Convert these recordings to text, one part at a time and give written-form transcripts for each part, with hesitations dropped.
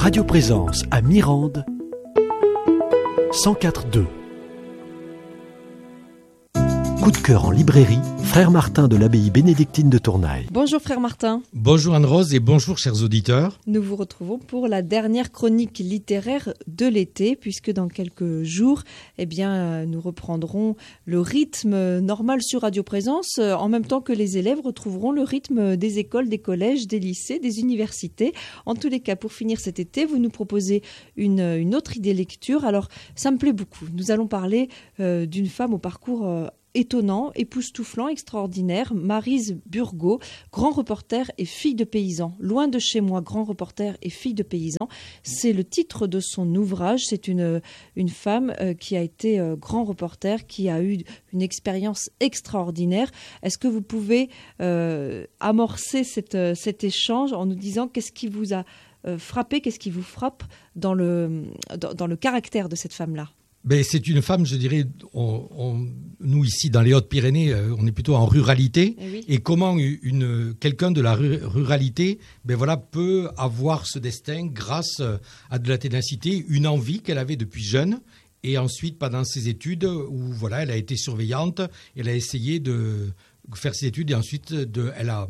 Radio Présence à Mirande, 104.2. Coup de cœur en librairie, Frère Martin de l'abbaye bénédictine de Tournaille. Bonjour Frère Martin. Bonjour Anne-Rose et bonjour chers auditeurs. Nous vous retrouvons pour la dernière chronique littéraire de l'été, puisque dans quelques jours, nous reprendrons le rythme normal sur Radio Présence, en même temps que les élèves retrouveront le rythme des écoles, des collèges, des lycées, des universités. En tous les cas, pour finir cet été, vous nous proposez une autre idée lecture. Alors, ça me plaît beaucoup. Nous allons parler d'une femme au parcours étonnant, époustouflant, extraordinaire, Maryse Burgot, grand reporter et fille de paysan. Loin de chez moi, grand reporter et fille de paysan. C'est le titre de son ouvrage. C'est une femme qui a été grand reporter, qui a eu une expérience extraordinaire. Est-ce que vous pouvez amorcer cet échange en nous disant qu'est-ce qui vous a frappé, qu'est-ce qui vous frappe dans le caractère de cette femme-là ? Ben, c'est une femme, je dirais, nous ici dans les Hautes-Pyrénées, on est plutôt en ruralité. Et comment quelqu'un de la ruralité peut avoir ce destin grâce à de la ténacité, une envie qu'elle avait depuis jeune. Et ensuite, pendant ses études, où elle a été surveillante, elle a essayé de faire ses études et ensuite elle a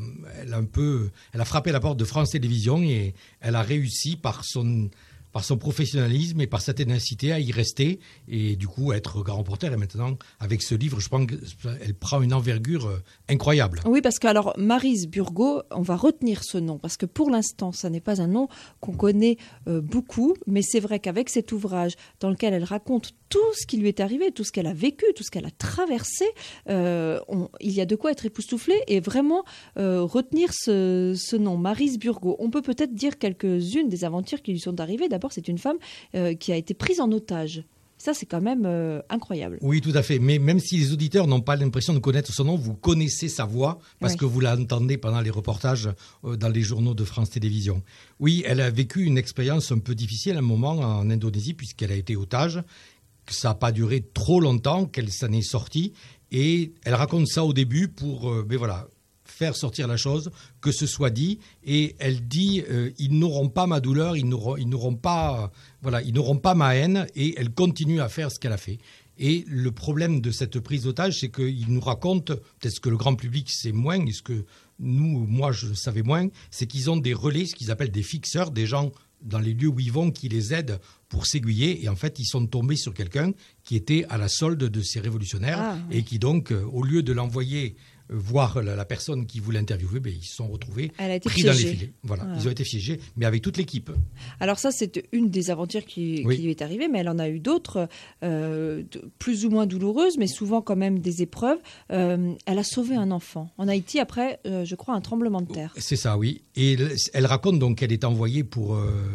frappé la porte de France Télévisions et elle a réussi par son professionnalisme et par sa ténacité à y rester et du coup être grand reporter. Et maintenant, avec ce livre, je pense qu'elle prend une envergure incroyable. Oui, parce que alors Maryse Burgot, on va retenir ce nom, parce que pour l'instant, ça n'est pas un nom qu'on connaît beaucoup, mais c'est vrai qu'avec cet ouvrage dans lequel elle raconte tout ce qui lui est arrivé, tout ce qu'elle a vécu, tout ce qu'elle a traversé, il y a de quoi être époustouflé et vraiment retenir ce nom, Maryse Burgot. On peut peut-être dire quelques-unes des aventures qui lui sont arrivées. D'abord, c'est une femme qui a été prise en otage. Ça, c'est quand même incroyable. Oui, tout à fait. Mais même si les auditeurs n'ont pas l'impression de connaître son nom, vous connaissez sa voix parce que vous l'entendez pendant les reportages dans les journaux de France Télévisions. Oui, elle a vécu une expérience un peu difficile à un moment en Indonésie puisqu'elle a été otage. Ça n'a pas duré trop longtemps qu'elle s'en est sortie. Et elle raconte ça au début pour faire sortir la chose, que ce soit dit. Et elle dit ils n'auront pas ma douleur, ils n'auront pas ma haine. Et elle continue à faire ce qu'elle a fait. Et le problème de cette prise d'otage, c'est qu'il nous raconte, peut-être ce que le grand public sait moins, et ce que moi je savais moins, c'est qu'ils ont des relais, ce qu'ils appellent des fixeurs, des gens dans les lieux où ils vont qui les aident pour s'aiguiller. Et en fait, ils sont tombés sur quelqu'un qui était à la solde de ces révolutionnaires et qui donc, au lieu de l'envoyer voir la personne qui voulait interviewer, ils se sont retrouvés pris dans les filets. Voilà. Ils ont été piégés, mais avec toute l'équipe. Alors ça, c'est une des aventures qui lui est arrivée, mais elle en a eu d'autres, plus ou moins douloureuses, mais souvent quand même des épreuves. Elle a sauvé un enfant en Haïti après, je crois, un tremblement de terre. C'est ça, oui. Et elle raconte donc qu'elle est envoyée pour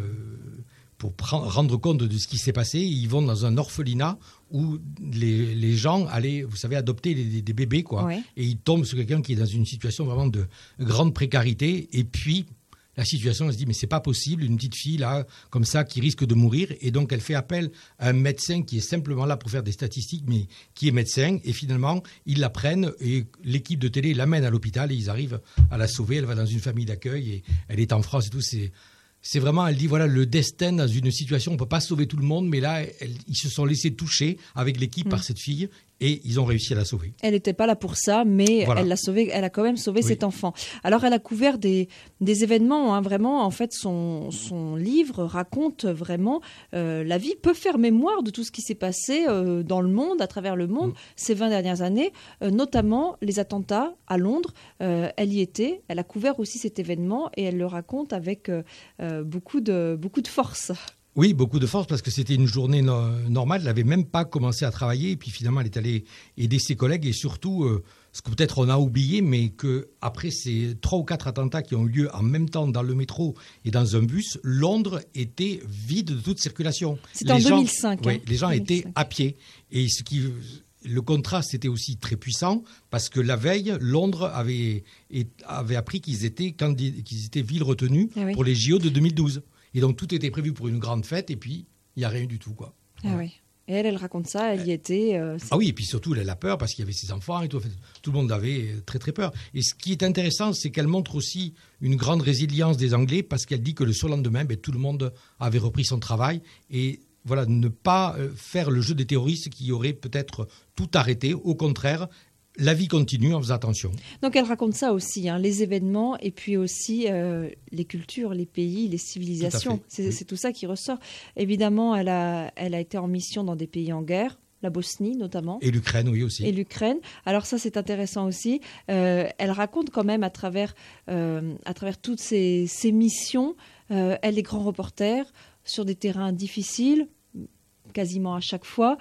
rendre compte de ce qui s'est passé. Ils vont dans un orphelinat où les gens allaient, vous savez, adopter des bébés, quoi. Ouais. Et ils tombent sur quelqu'un qui est dans une situation vraiment de grande précarité. Et puis, la situation, elle se dit, mais c'est pas possible, une petite fille, là, comme ça, qui risque de mourir. Et donc, elle fait appel à un médecin qui est simplement là pour faire des statistiques, mais qui est médecin. Et finalement, ils la prennent et l'équipe de télé l'amène à l'hôpital et ils arrivent à la sauver. Elle va dans une famille d'accueil et elle est en France et tout. C'est vraiment, elle dit, le destin dans une situation, on ne peut pas sauver tout le monde, mais là, ils se sont laissés toucher avec l'équipe par cette fille et ils ont réussi à la sauver. Elle n'était pas là pour ça, mais elle l'a sauvée, elle a quand même sauvé cet enfant. Alors, elle a couvert des événements, vraiment. En fait, son livre raconte vraiment la vie, peut faire mémoire de tout ce qui s'est passé dans le monde, à travers le monde, ces 20 dernières années, notamment les attentats à Londres. Elle y était, elle a couvert aussi cet événement et elle le raconte avec beaucoup de force. Oui, beaucoup de force parce que c'était une journée normale. Elle n'avait même pas commencé à travailler et puis finalement elle est allée aider ses collègues et surtout, ce que peut-être on a oublié, mais qu'après ces 3 ou 4 attentats qui ont eu lieu en même temps dans le métro et dans un bus, Londres était vide de toute circulation. C'était en 2005. Oui, les gens étaient à pied. Et le contraste était aussi très puissant parce que la veille, Londres avait appris qu'ils étaient ville retenue pour les JO de 2012. Et donc, tout était prévu pour une grande fête, et puis, il n'y a rien du tout, quoi. Ah oui. Et elle raconte ça, elle y était. Ah oui, et puis surtout, elle a peur parce qu'il y avait ses enfants et tout. En fait, tout le monde avait très très peur. Et ce qui est intéressant, c'est qu'elle montre aussi une grande résilience des Anglais parce qu'elle dit que le surlendemain, tout le monde avait repris son travail. Et voilà, ne pas faire le jeu des terroristes qui auraient peut-être tout arrêté. Au contraire, la vie continue en faisant attention. Donc elle raconte ça aussi, les événements et puis aussi les cultures, les pays, les civilisations. C'est tout ça qui ressort. Évidemment, elle a été en mission dans des pays en guerre, la Bosnie notamment. Et l'Ukraine, oui aussi. Et l'Ukraine. Alors ça, c'est intéressant aussi. Elle raconte quand même à travers toutes ces missions, elle est grand reporter sur des terrains difficiles, quasiment à chaque fois.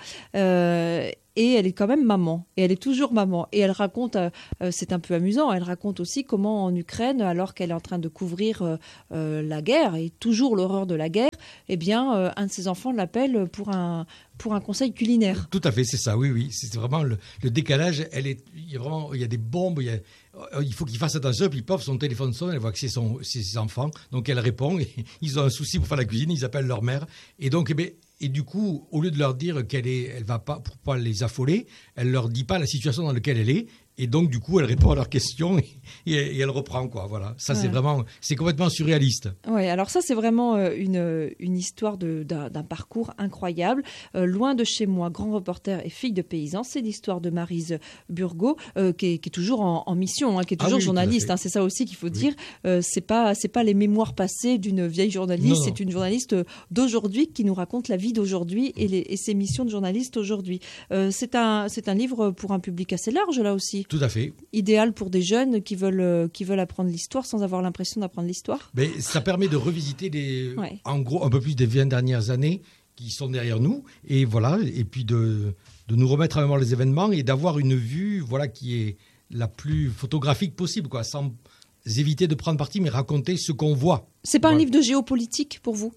Et elle est quand même maman, et elle est toujours maman. Et elle raconte, c'est un peu amusant, elle raconte aussi comment en Ukraine, alors qu'elle est en train de couvrir la guerre, et toujours l'horreur de la guerre, eh bien, un de ses enfants l'appelle pour un conseil culinaire. Tout à fait, c'est ça, oui. C'est vraiment le décalage. Il y a des bombes, il faut qu'il fasse attention, puis paf, son téléphone sonne, elle voit que c'est ses enfants, donc elle répond, et ils ont un souci pour faire la cuisine, ils appellent leur mère, et donc, et du coup, au lieu de leur dire elle va pas, pour pas les affoler, elle leur dit pas la situation dans laquelle elle est, et donc du coup, elle répond à leurs questions et elle reprend, quoi. Voilà, ça c'est complètement surréaliste. Ouais, alors ça c'est vraiment une histoire d'un parcours incroyable. Loin de chez moi, grand reporter et fille de paysan, c'est l'histoire de Maryse Burgot qui est toujours en mission, qui est toujours journaliste. C'est ça aussi qu'il faut dire. C'est pas les mémoires passées d'une vieille journaliste. C'est une journaliste d'aujourd'hui qui nous raconte la vie d'aujourd'hui et ses missions de journaliste aujourd'hui. C'est un livre pour un public assez large là aussi. Tout à fait. Idéal pour des jeunes qui veulent apprendre l'histoire sans avoir l'impression d'apprendre l'histoire. Mais ça permet de revisiter en gros un peu plus des 20 dernières années qui sont derrière nous, et voilà, et puis de nous remettre à mémoire les événements et d'avoir une vue qui est la plus photographique possible, quoi, sans éviter de prendre parti, mais raconter ce qu'on voit. C'est pas un livre de géopolitique pour vous ?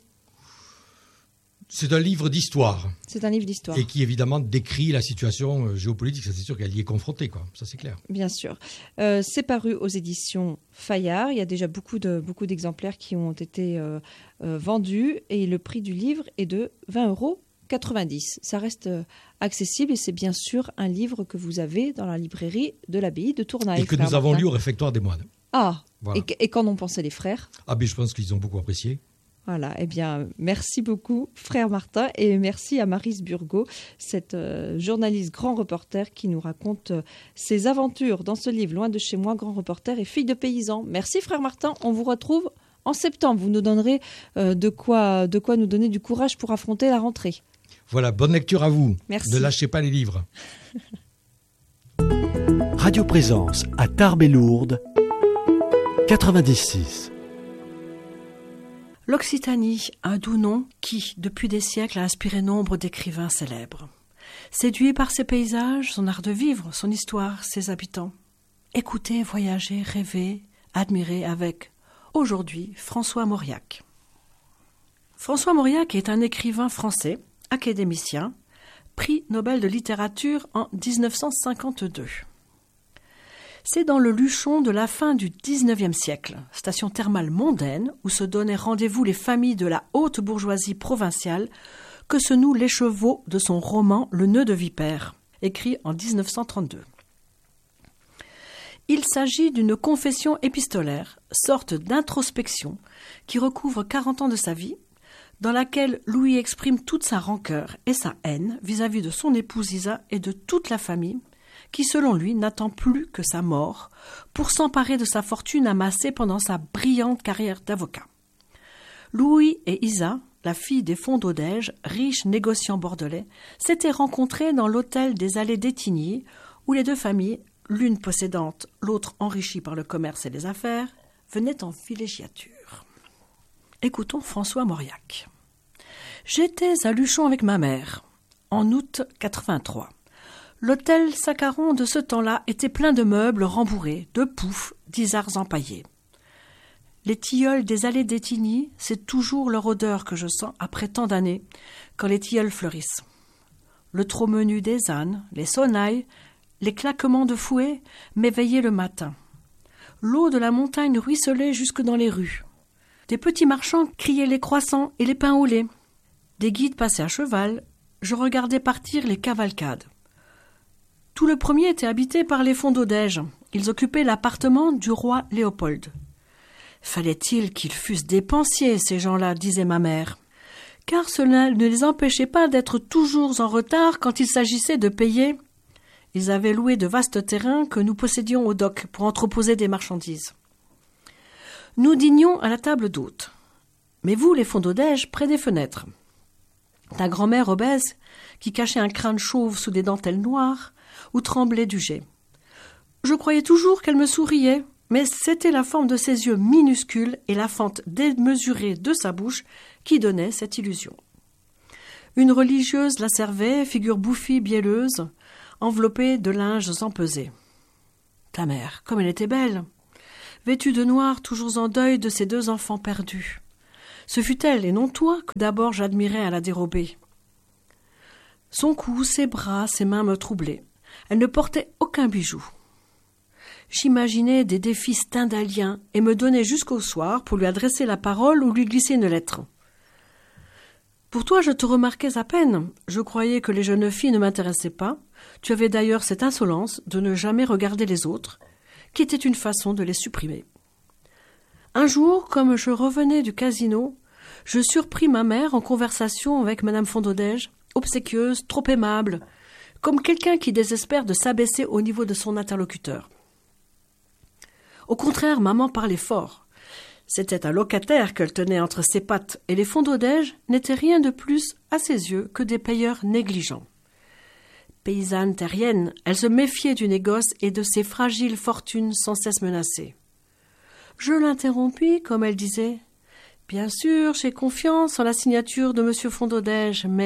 C'est un livre d'histoire. C'est un livre d'histoire. Et qui, évidemment, décrit la situation géopolitique. Ça, c'est sûr qu'elle y est confrontée, quoi. Ça, c'est clair. Bien sûr. C'est paru aux éditions Fayard. Il y a déjà beaucoup d'exemplaires qui ont été vendus. Et le prix du livre est de 20,90 €. Ça reste accessible et c'est bien sûr un livre que vous avez dans la librairie de l'abbaye de Tournai. Et que nous avons lu au réfectoire des moines. Ah, voilà. Et qu'en ont pensé les frères ? Ah, mais je pense qu'ils ont beaucoup apprécié. Voilà, eh bien, merci beaucoup, frère Martin, et merci à Maryse Burgot, cette journaliste grand reporter qui nous raconte ses aventures dans ce livre, Loin de chez moi, grand reporter et fille de paysan. Merci, frère Martin, on vous retrouve en septembre. Vous nous donnerez de quoi nous donner du courage pour affronter la rentrée. Voilà, bonne lecture à vous. Merci. Ne lâchez pas les livres. Radio Présence à Tarbes et Lourdes, 96. L'Occitanie, un doux nom qui, depuis des siècles, a inspiré nombre d'écrivains célèbres. Séduit par ses paysages, son art de vivre, son histoire, ses habitants. Écoutez, voyagez, rêvez, admirez avec, aujourd'hui, François Mauriac. François Mauriac est un écrivain français, académicien, prix Nobel de littérature en 1952. C'est dans le Luchon de la fin du XIXe siècle, station thermale mondaine où se donnaient rendez-vous les familles de la haute bourgeoisie provinciale, que se noue l'écheveau de son roman Le nœud de vipère, écrit en 1932. Il s'agit d'une confession épistolaire, sorte d'introspection, qui recouvre 40 ans de sa vie, dans laquelle Louis exprime toute sa rancœur et sa haine vis-à-vis de son épouse Isa et de toute la famille, qui, selon lui, n'attend plus que sa mort pour s'emparer de sa fortune amassée pendant sa brillante carrière d'avocat. Louis et Isa, la fille des fonds d'Odège, riches négociants bordelais, s'étaient rencontrés dans l'hôtel des Allées d'Étigny, où les deux familles, l'une possédante, l'autre enrichie par le commerce et les affaires, venaient en villégiature. Écoutons François Mauriac. J'étais à Luchon avec ma mère, en août 83. L'hôtel Saccaron de ce temps-là était plein de meubles rembourrés, de poufs, d'isards empaillés. Les tilleuls des Allées d'Étigny, c'est toujours leur odeur que je sens après tant d'années, quand les tilleuls fleurissent. Le trop menu des ânes, les sonnailles, les claquements de fouet m'éveillaient le matin. L'eau de la montagne ruisselait jusque dans les rues. Des petits marchands criaient les croissants et les pains au lait. Des guides passaient à cheval, je regardais partir les cavalcades. Tout le premier était habité par les Fondodège. Ils occupaient l'appartement du roi Léopold. Fallait-il qu'ils fussent dépensiers, ces gens-là, disait ma mère, car cela ne les empêchait pas d'être toujours en retard quand il s'agissait de payer. Ils avaient loué de vastes terrains que nous possédions au dock pour entreposer des marchandises. Nous dînions à la table d'hôte. Mais vous, les Fondodège, près des fenêtres. Ta grand-mère obèse, qui cachait un crâne chauve sous des dentelles noires, ou tremblait du jet. Je croyais toujours qu'elle me souriait, mais c'était la forme de ses yeux minuscules et la fente démesurée de sa bouche qui donnaient cette illusion. Une religieuse la servait, figure bouffie, bielleuse, enveloppée de linges empesés. Ta mère, comme elle était belle, vêtue de noir, toujours en deuil de ses 2 enfants perdus. Ce fut elle, et non toi, que d'abord j'admirais à la dérobée. Son cou, ses bras, ses mains me troublaient. Elle ne portait aucun bijou. J'imaginais des défis stendhaliens et me donnais jusqu'au soir pour lui adresser la parole ou lui glisser une lettre. Pour toi, je te remarquais à peine. Je croyais que les jeunes filles ne m'intéressaient pas. Tu avais d'ailleurs cette insolence de ne jamais regarder les autres, qui était une façon de les supprimer. Un jour, comme je revenais du casino, je surpris ma mère en conversation avec Madame Fondodège, obséquieuse, trop aimable, comme quelqu'un qui désespère de s'abaisser au niveau de son interlocuteur. Au contraire, maman parlait fort. C'était un locataire qu'elle tenait entre ses pattes, et les Fondodège n'étaient rien de plus, à ses yeux, que des payeurs négligents. Paysanne terrienne, elle se méfiait du négoce et de ses fragiles fortunes sans cesse menacées. Je l'interrompis, comme elle disait. « Bien sûr, j'ai confiance en la signature de M. Fondodège, mais... »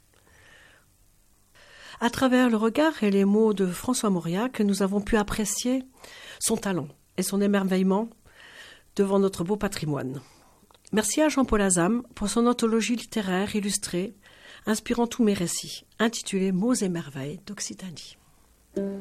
À travers le regard et les mots de François Mauriac, nous avons pu apprécier son talent et son émerveillement devant notre beau patrimoine. Merci à Jean-Paul Azam pour son anthologie littéraire illustrée, inspirant tous mes récits, intitulée Mots et merveilles d'Occitanie.